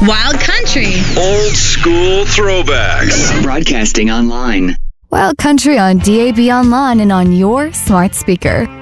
Wild country. Old school throwbacks. Broadcasting online. Wild Country on DAB Online and on your smart speaker.